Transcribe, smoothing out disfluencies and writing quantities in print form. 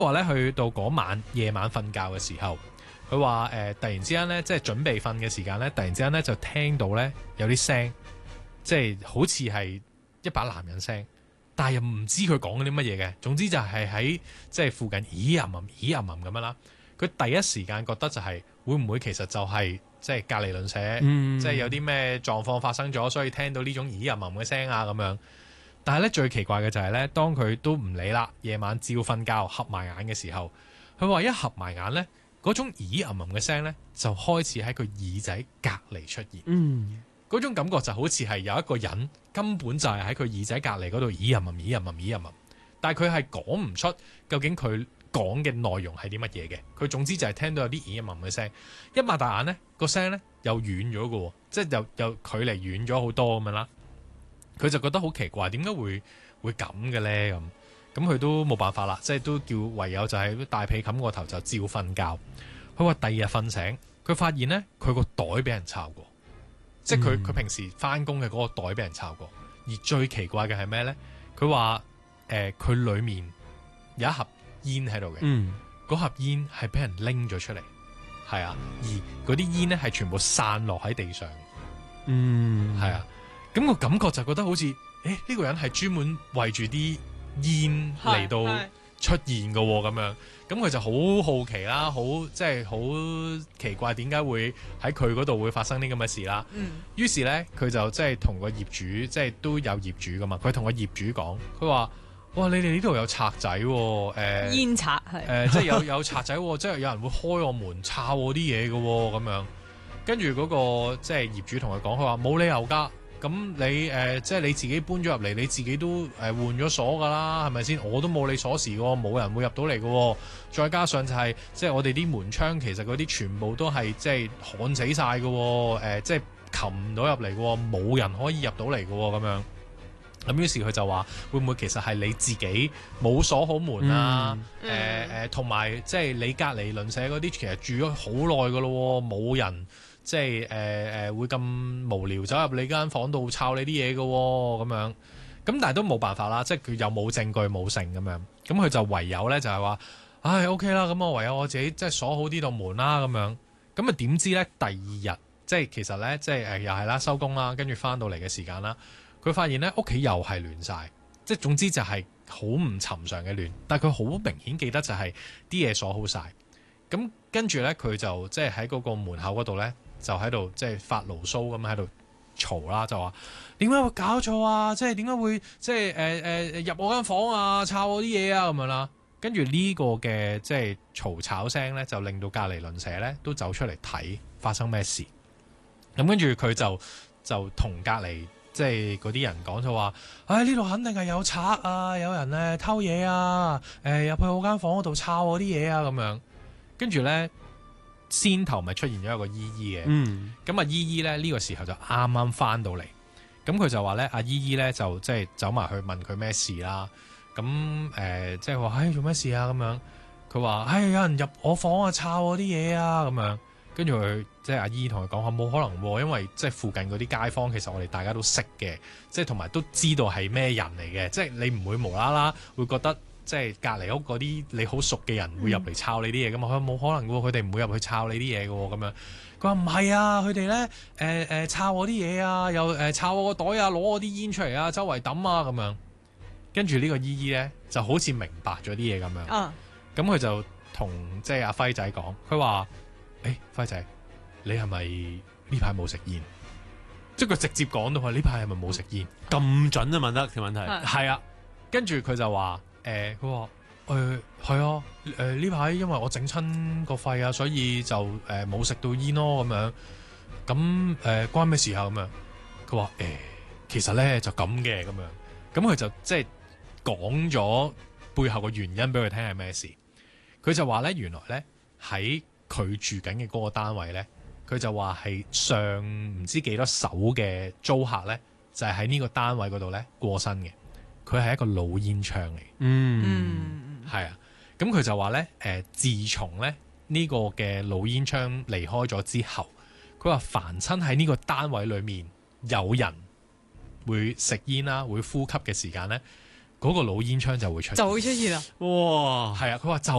話咧去到嗰晚夜晚瞓覺嘅時候，佢話突然之間咧，即係準備瞓嘅時間咧，突然之間咧就聽到咧有啲聲，即係好似係一把男人聲，但係又唔知佢講緊啲乜嘢嘅。總之就係喺即係附近咦吟吟咦吟吟咁樣啦。佢第一時間覺得就係會唔會其實就係即係隔離鄰舍，即係有啲咩狀況發生咗，所以聽到呢種咦吟吟嘅聲啊咁樣。但係咧最奇怪嘅就係咧，當佢都唔理啦，夜晚照瞓覺合埋眼嘅時候，佢話一合埋眼咧，嗰種咦吟吟嘅聲咧就開始喺佢耳仔隔離出現。嗰種感覺就好似係有一個人根本就係喺佢耳仔隔離嗰度咦吟吟咦吟吟咦吟吟，但係佢係講唔出究竟佢講嘅內容係啲乜嘢嘅。佢總之就係聽到有啲咦吟吟嘅聲，一擘大眼咧個聲咧又遠咗嘅，即係又距離遠咗好多咁樣啦。佢就覺得好奇怪，點解會咁嘅咧？咁佢都冇辦法啦，即係都叫唯有就係大被冚個頭就照瞓覺。佢話第二日瞓醒，佢發現咧佢個袋俾人抄過，即係佢平時翻工嘅嗰個袋俾人抄過。而最奇怪嘅係咩咧？佢話佢裡面有一盒煙喺度嘅，嗰盒煙係俾人拎咗出嚟，係啊，而嗰啲煙咧係全部散落喺地上，係啊。咁個感覺就覺得好似，呢個人係專門為住啲煙嚟到出現嘅喎，咁樣，咁佢就好好奇啦，即係好奇怪點解會喺佢嗰度會發生啲咁嘅事啦。於是咧，佢就即係同個業主，即係都有業主噶嘛，佢同個業主講，佢話：哇，你哋呢度有賊仔喎， 煙賊係， 即係有賊仔喎，即係有人會開我門抄我啲嘢嘅喎，咁樣。跟住嗰個即係業主同佢講，佢話冇理由㗎。咁你即係你自己搬咗入嚟，你自己都換咗鎖㗎啦，係咪先？我都冇你鎖匙喎，冇人會入到嚟嘅。再加上就係即係我哋啲門窗，其實嗰啲全部都係即係焊死晒嘅，即係擒唔到入嚟嘅，冇人可以入到嚟嘅咁樣。咁於是佢就話：會唔會其實係你自己冇鎖好門啊？同埋即係你隔離鄰舍嗰啲，其實住咗好耐㗎咯，冇人。即係會咁無聊走入你間房度抄你啲嘢嘅喎，咁樣咁但係都冇辦法啦，即係佢又冇證據冇證咁樣，咁佢就唯有咧就係話，唉 OK 啦，咁我唯有我自己即係鎖好呢道門啦，咁樣咁啊點知咧第二日即係其實咧即係又係啦收工啦，跟住翻到嚟嘅時間啦，佢發現咧屋企又係亂晒，即係總之就係好唔尋常嘅亂，但係佢好明顯記得就係啲嘢鎖好晒，咁跟住咧佢就即係喺嗰個門口嗰度咧。就喺度即係發牢騷咁喺度嘈啦，就話點解會搞錯啊？即係點解會即係入我間房啊，抄我啲嘢啊咁樣啦。跟住呢個嘅即係嘈吵聲咧，就令到隔離鄰舍咧都走出嚟睇發生咩事。咁跟住佢就同隔離即係嗰啲人講就話：唉，呢度肯定係有賊啊，有人咧偷嘢啊，入去我間房嗰度抄我啲嘢啊咁樣。跟住咧。先頭咪出現咗一個姨姨嘅，咁姨姨咧呢個時候就啱啱翻到嚟，咁佢就話咧阿姨姨咧就即係走埋去問佢咩事啦，咁即係話唉做咩事啊咁樣，佢話唉有人入我房啊抄我啲嘢啊咁樣，跟住佢即係阿姨同佢講話冇可能喎，因為即係附近嗰啲街坊其實我哋大家都識嘅，即係同埋都知道係咩人嚟嘅，即係你唔會無啦啦會覺得。即係隔離屋嗰啲你好熟嘅人會入嚟抄你啲嘢㗎嘛？佢話冇可能嘅喎，佢哋唔會入去抄你啲嘢嘅喎咁樣。佢話唔係啊，佢哋咧抄我啲嘢啊，又抄我個袋啊，攞我啲煙出嚟啊，周圍抌啊咁樣。跟住呢個姨姨咧就好似明白咗啲嘢咁樣。咁佢就同即係阿輝仔講，佢話：輝仔，你係咪呢排冇食煙？即係佢直接講到話呢排係咪冇食煙？ 咁準啊問得條問題。 係啊，跟住佢就話。佢話係啊，呢排因為我整親個肺啊，所以就冇食到煙咯咁樣。咁關咩事啊咁樣？佢話其實咧就咁嘅咁樣。咁佢就即係講咗背後個原因俾佢聽係咩事。佢就話咧原來咧喺佢住緊嘅嗰個單位咧，佢就話係上唔知幾多手嘅租客咧，就係喺呢個單位嗰度咧過身嘅。佢係一個老煙槍嚟，係啊，咁佢就話咧，自從咧呢個嘅老煙槍離開咗之後，佢話凡親喺呢個單位裏面有人會食煙啦，會呼吸嘅時間咧， 嗰個老煙槍就會出現。 就會出現啦。 哇！ 係啊，佢話就